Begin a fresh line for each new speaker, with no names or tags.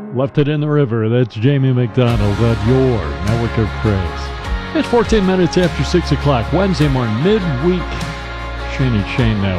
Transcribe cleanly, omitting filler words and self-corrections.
Left It in the River. That's Jamie McDonald on your Network of Praise. It's 14 minutes after 6 o'clock, Wednesday morning, midweek. Shane and Shane now.